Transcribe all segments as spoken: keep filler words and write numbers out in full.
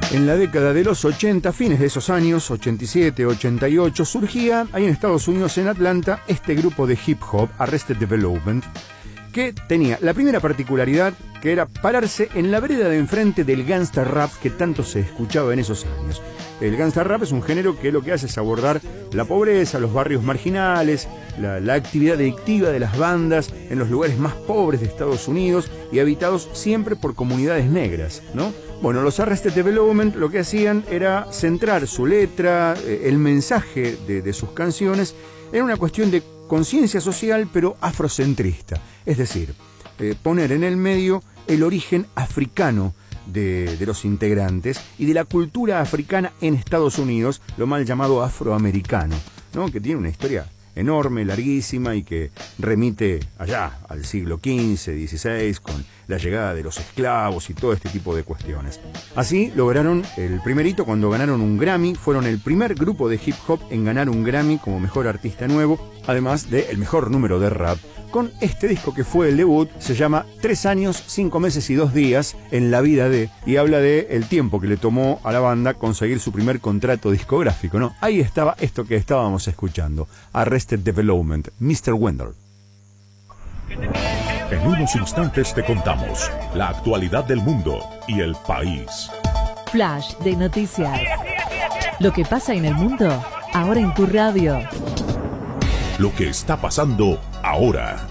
En la década de los ochenta, fines de esos años, ochenta y siete, ochenta y ocho, surgía ahí en Estados Unidos, en Atlanta, este grupo de hip hop, Arrested Development, que tenía la primera particularidad, que era pararse en la vereda de enfrente del gangsta rap que tanto se escuchaba en esos años. El gangsta rap es un género que lo que hace es abordar la pobreza, los barrios marginales, la, la actividad delictiva de las bandas en los lugares más pobres de Estados Unidos y habitados siempre por comunidades negras, ¿no? Bueno, los Arrested Development lo que hacían era centrar su letra, eh, el mensaje de, de sus canciones en una cuestión de conciencia social, pero afrocentrista. Es decir, eh, poner en el medio el origen africano de, de los integrantes y de la cultura africana en Estados Unidos, lo mal llamado afroamericano, ¿no? Que tiene una historia enorme, larguísima y que remite allá al siglo quince, dieciséis, con la llegada de los esclavos y todo este tipo de cuestiones. Así lograron el primer hito cuando ganaron un Grammy, fueron el primer grupo de hip hop en ganar un Grammy como mejor artista nuevo, además del mejor número de rap, con este disco que fue el debut, se llama Tres años, cinco meses y dos días en la vida de, y habla de el tiempo que le tomó a la banda conseguir su primer contrato discográfico, ¿no? Ahí estaba esto que estábamos escuchando, Arrested Development, mister Wendell. En unos instantes te contamos la actualidad del mundo y el país. Flash de noticias. Lo que pasa en el mundo, ahora en tu radio. Lo que está pasando ahora.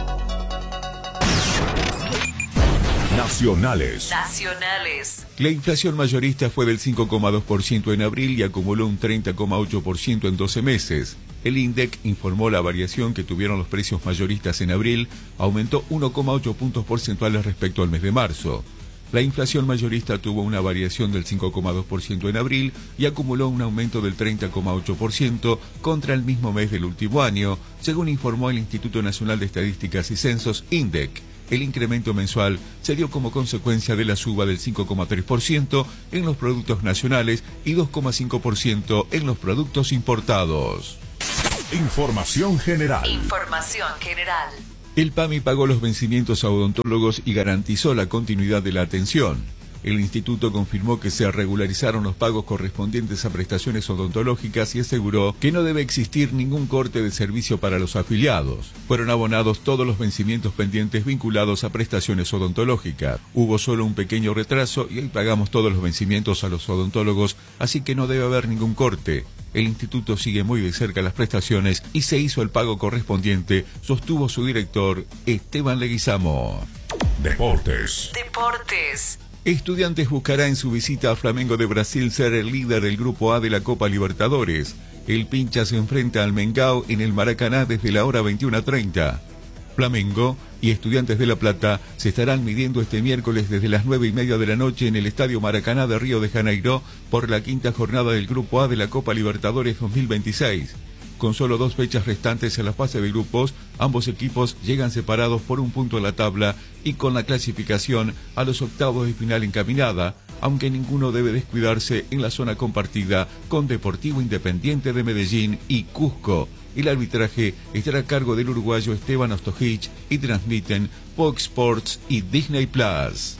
Nacionales. Nacionales. La inflación mayorista fue del cinco coma dos por ciento en abril y acumuló un treinta coma ocho por ciento en doce meses. El INDEC informó la variación que tuvieron los precios mayoristas en abril, aumentó uno coma ocho puntos porcentuales respecto al mes de marzo. La inflación mayorista tuvo una variación del cinco coma dos por ciento en abril y acumuló un aumento del treinta coma ocho por ciento contra el mismo mes del último año, según informó el Instituto Nacional de Estadísticas y Censos, INDEC. El incremento mensual se dio como consecuencia de la suba del cinco coma tres por ciento en los productos nacionales y dos coma cinco por ciento en los productos importados. Información general. Información general. El PAMI pagó los vencimientos a odontólogos y garantizó la continuidad de la atención. El instituto confirmó que se regularizaron los pagos correspondientes a prestaciones odontológicas y aseguró que no debe existir ningún corte de servicio para los afiliados. Fueron abonados todos los vencimientos pendientes vinculados a prestaciones odontológicas. Hubo solo un pequeño retraso y hoy pagamos todos los vencimientos a los odontólogos, así que no debe haber ningún corte. El instituto sigue muy de cerca las prestaciones y se hizo el pago correspondiente, sostuvo su director Esteban Leguizamo. Deportes. Deportes. Estudiantes buscará en su visita a Flamengo de Brasil ser el líder del Grupo A de la Copa Libertadores. El Pincha se enfrenta al Mengao en el Maracaná desde la hora veintiuna treinta. Flamengo y Estudiantes de La Plata se estarán midiendo este miércoles desde las nueve y media de la noche en el Estadio Maracaná de Río de Janeiro por la quinta jornada del Grupo A de la Copa Libertadores dos mil veintiséis. Con solo dos fechas restantes en la fase de grupos, ambos equipos llegan separados por un punto en la tabla y con la clasificación a los octavos de final encaminada, aunque ninguno debe descuidarse en la zona compartida con Deportivo Independiente de Medellín y Cusco. El arbitraje estará a cargo del uruguayo Esteban Ostojich y transmiten Fox Sports y Disney Plus.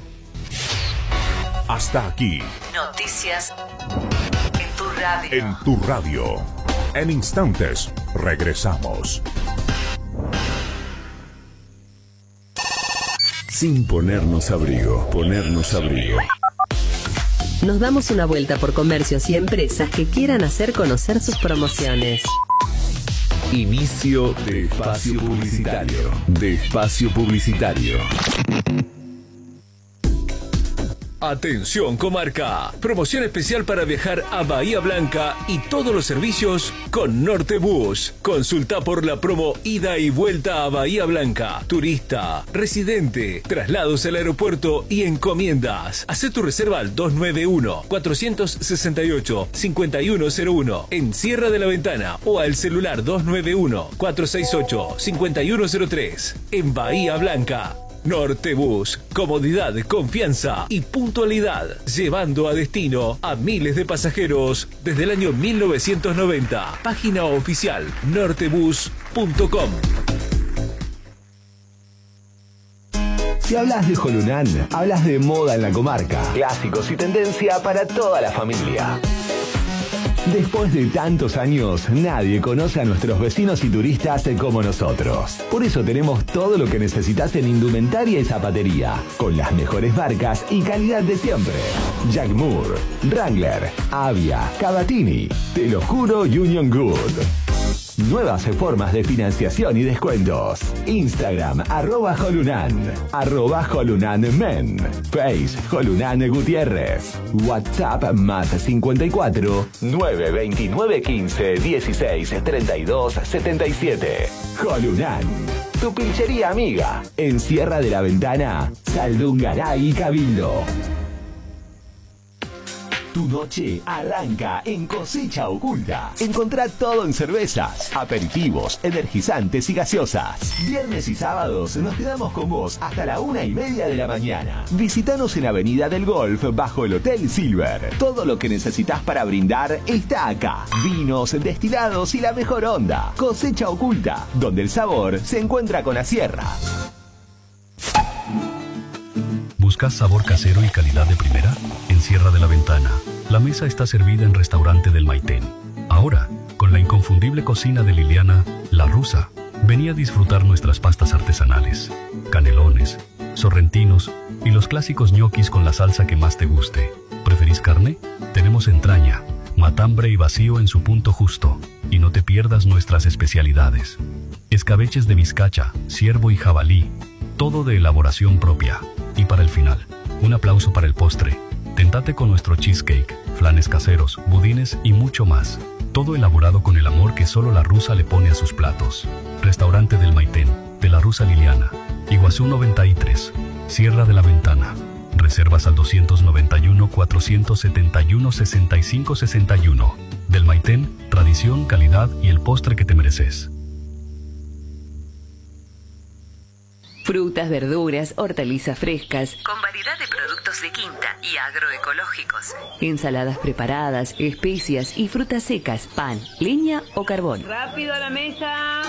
Hasta aquí. Noticias en tu radio. En tu radio. En instantes, regresamos. Sin ponernos abrigo, ponernos abrigo. Nos damos una vuelta por comercios y empresas que quieran hacer conocer sus promociones. Inicio de espacio publicitario. De espacio publicitario. Atención comarca, promoción especial para viajar a Bahía Blanca y todos los servicios con Nortebus. Consulta por la promo ida y vuelta a Bahía Blanca, turista, residente, traslados al aeropuerto y encomiendas. Haz tu reserva al dos nueve uno, cuatro seis ocho, cinco uno cero uno en Sierra de la Ventana o al celular dos nueve uno, cuatro seis ocho, cinco uno cero tres en Bahía Blanca. Nortebus, comodidad, confianza y puntualidad, llevando a destino a miles de pasajeros desde el año mil novecientos noventa. Página oficial nortebus punto com. Si hablas de Jolunán, hablas de moda en la comarca. Clásicos y tendencia para toda la familia. Después de tantos años, nadie conoce a nuestros vecinos y turistas como nosotros. Por eso tenemos todo lo que necesitas en indumentaria y zapatería, con las mejores marcas y calidad de siempre. Jack Moore, Wrangler, Avia, Cavatini, Te lo juro, Union Good. Nuevas formas de financiación y descuentos. Instagram, arroba Jolunan, arroba Jolunan Men, Face, Jolunan Gutiérrez, WhatsApp más cincuenta y cuatro, nueve veintinueve quince dieciséis treinta y dos setenta y siete. Jolunan, tu pilchería amiga, en Sierra de la Ventana, Saldungaray y Cabildo. Tu noche arranca en Cosecha Oculta. Encontrá todo en cervezas, aperitivos, energizantes y gaseosas. Viernes y sábados nos quedamos con vos hasta la una y media de la mañana. Visítanos en Avenida del Golf bajo el Hotel Silver. Todo lo que necesitas para brindar está acá. Vinos, destilados y la mejor onda. Cosecha Oculta, donde el sabor se encuentra con la sierra. ¿Buscas sabor casero y calidad de primera? En Sierra de la Ventana, la mesa está servida en Restaurante del Maitén. Ahora, con la inconfundible cocina de Liliana, la rusa. Vení a disfrutar nuestras pastas artesanales, canelones, sorrentinos y los clásicos ñoquis con la salsa que más te guste. ¿Preferís carne? Tenemos entraña, matambre y vacío en su punto justo. Y no te pierdas nuestras especialidades. Escabeches de vizcacha, ciervo y jabalí, todo de elaboración propia. Y para el final, un aplauso para el postre. Tentate con nuestro cheesecake, flanes caseros, budines y mucho más. Todo elaborado con el amor que solo la rusa le pone a sus platos. Restaurante del Maitén, de la rusa Liliana. Iguazú noventa y tres, Sierra de la Ventana. Reservas al doscientos noventa y uno, cuatrocientos setenta y uno, sesenta y cinco sesenta y uno. Del Maitén, tradición, calidad y el postre que te mereces. Frutas, verduras, hortalizas frescas, Con variedad de productos de quinta y agroecológicos. ensaladas preparadas, especias y frutas secas, pan, leña o carbón. ¡Rápido a la mesa!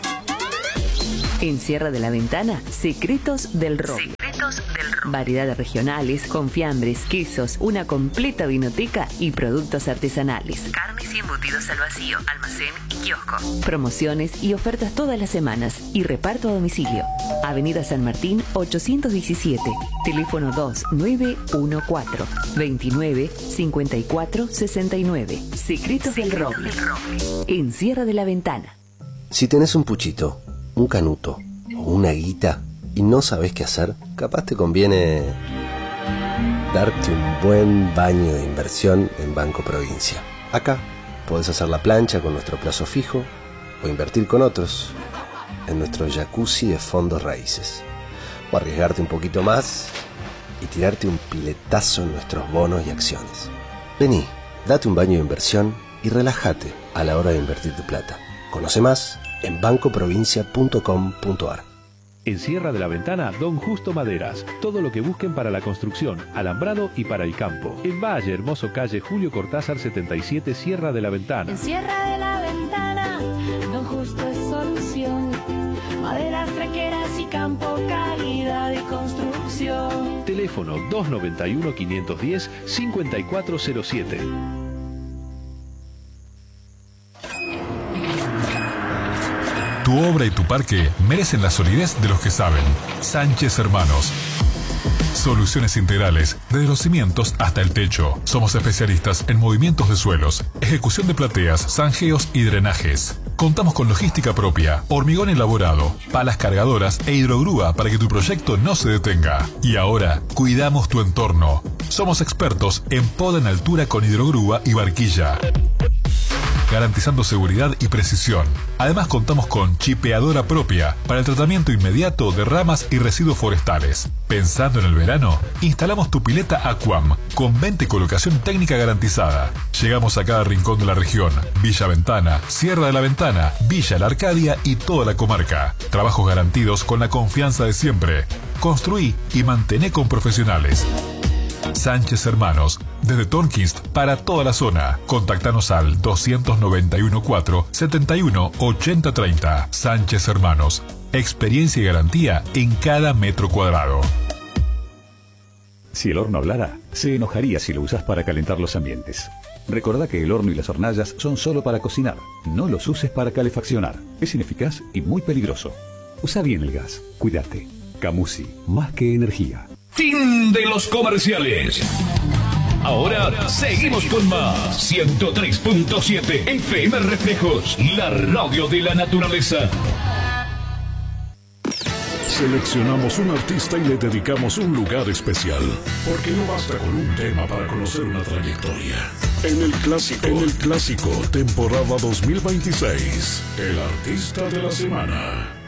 En Sierra de la Ventana, Secretos del Roble. Secretos del Roble. Variedades regionales, con fiambres, quesos, una completa vinoteca y productos artesanales. Carnes y embutidos al vacío, almacén y kiosco. Promociones y ofertas todas las semanas y reparto a domicilio. Avenida San Martín ochocientos diecisiete, teléfono dos nueve uno cuatro, veintinueve cincuenta y cuatro sesenta y nueve. Secretos del Roble. del Roble. En Sierra de la Ventana. Si tenés un puchito, un canuto o una guita y no sabés qué hacer, capaz te conviene darte un buen baño de inversión en Banco Provincia. Acá podés hacer la plancha con nuestro plazo fijo o invertir con otros en nuestro jacuzzi de fondos raíces, o arriesgarte un poquito más y tirarte un piletazo en nuestros bonos y acciones. Vení, date un baño de inversión y relájate a la hora de invertir tu plata. Conoce más en banco provincia punto com punto ar. En Sierra de la Ventana, Don Justo Maderas. Todo lo que busquen para la construcción, alambrado y para el campo. En Valle Hermoso, calle Julio Cortázar setenta y siete, Sierra de la Ventana. En Sierra de la Ventana, Don Justo es solución. Maderas, tranqueras y campo, calidad de construcción. Teléfono dos noventa y uno, quinientos diez, cincuenta y cuatro cero siete. Tu obra y tu parque merecen la solidez de los que saben. Sánchez Hermanos. Soluciones integrales, desde los cimientos hasta el techo. Somos especialistas en movimientos de suelos, ejecución de plateas, zanjeos y drenajes. Contamos con logística propia, hormigón elaborado, palas cargadoras e hidrogrúa para que tu proyecto no se detenga. Y ahora, cuidamos tu entorno. Somos expertos en poda en altura con hidrogrúa y barquilla, garantizando seguridad y precisión. Además contamos con chipeadora propia para el tratamiento inmediato de ramas y residuos forestales. Pensando en el verano, instalamos tu pileta Aquam con venta y colocación técnica garantizada. Llegamos a cada rincón de la región: Villa Ventana, Sierra de la Ventana, Villa La Arcadia y toda la comarca. Trabajos garantidos con la confianza de siempre. Construí y mantené con profesionales. Sánchez Hermanos, desde Tonkins para toda la zona. Contactanos al dos noventa y uno cuatro, setenta y uno, ochenta treinta. Sánchez Hermanos, Experiencia y garantía en cada metro cuadrado. Si el horno hablara, se enojaría si lo usas para calentar los ambientes. Recordá que el horno y las hornallas son solo para cocinar. No los uses para calefaccionar. Es ineficaz y muy peligroso. Usa bien el gas. Cuídate. Camusi, más que energía. Fin de los comerciales. Ahora seguimos con más. ciento tres punto siete F M Reflejos, la radio de la naturaleza. Seleccionamos un artista y le dedicamos un lugar especial, porque no basta con un tema para conocer una trayectoria. En el clásico, en el clásico, temporada dos mil veintiséis, el artista de la semana.